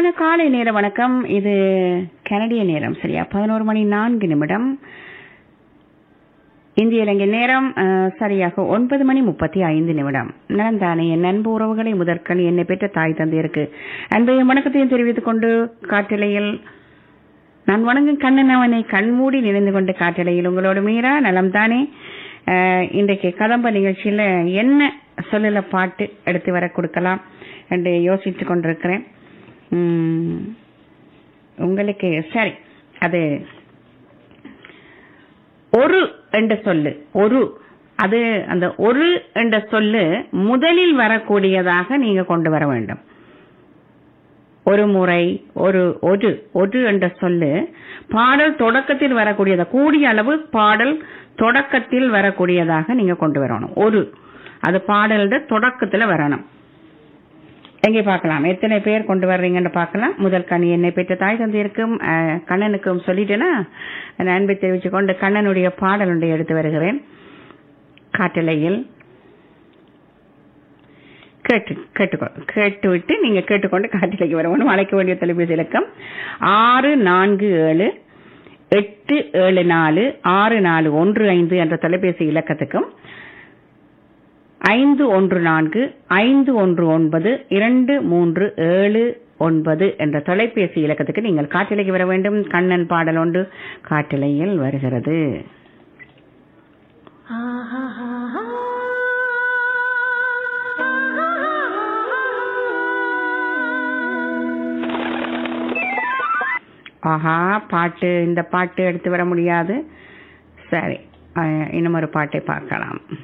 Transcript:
காலை நேர வணக்கம். இது கனடிய நேரம் சரியா 11:04. இந்திய இலங்கை நேரம் சரியாக 9:35. நலந்தானே என் அன்பு உறவுகளை முதற்கண் என்னை பெற்ற தாய் தந்தையருக்கு அன்பையும் வணக்கத்தையும் தெரிவித்துக் கொண்டு காற்றலையில் நான் வணங்கும் கண்ணன் அவனை கண்மூடி நினைந்து கொண்டு காற்றலையில் உங்களோட மீரா நலம்தானே. இன்றைக்கு கதம்ப நிகழ்ச்சியில என்ன சொல்லல பாட்டு எடுத்து வர கொடுக்கலாம் என்று யோசித்து கொண்டிருக்கிறேன். உங்களுக்கு சரி, அது ஒரு என்ற சொல்லு, ஒரு அது அந்த ஒரு என்ற சொல்லு முதலில் வரக்கூடியதாக நீங்க கொண்டு வர வேண்டும். ஒரு முறை ஒரு ஒரு ஒரு என்ற சொல்லு பாடல் தொடக்கத்தில் வரக்கூடியதா, கூடிய அளவு பாடல் தொடக்கத்தில் வரக்கூடியதாக நீங்க கொண்டு வரணும். ஒரு அது பாடலோட தொடக்கத்துல வரணும். எங்கே பார்க்கலாம் எத்தனை பேர் கொண்டு வர்றீங்கன்னு பார்க்கலாம். முதல் கனி என்னை பெற்ற தாய் தந்தையருக்கும் கண்ணனுக்கும் சொல்லிட்டேன்னா அன்பை தெரிவிச்சு கொண்டு கண்ணனுடைய பாடல் ஒன்றை எடுத்து வருகிறேன். காட்டலையில் கேட்டுவிட்டு நீங்க கேட்டுக்கொண்டு காட்டலைக்கு வரணும். அழைக்க வேண்டிய தொலைபேசி இலக்கம் 647-874-6415 என்ற தொலைபேசி இலக்கத்துக்கும் 514-519-2379 என்ற தொலைபேசி இலக்கத்துக்கு நீங்கள் காற்றலைக்கு வர வேண்டும். கண்ணன் பாடல் ஒன்று காற்றலையில் வருகிறது. ஆஹா, பாட்டு இந்த பாட்டு எடுத்து வர முடியாது. சரி, இன்னும் ஒரு பாட்டை பார்க்கலாம்.